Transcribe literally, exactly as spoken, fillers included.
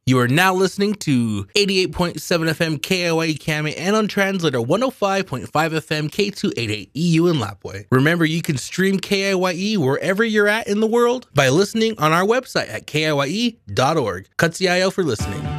You are now listening to eighty-eight point seven F M K I Y E Kame and on translator one oh five point five F M K two eighty-eight E U in Lapwai. Remember, you can stream K I Y E wherever you're at in the world by listening on our website at K I Y E dot org. Katsiayo for listening.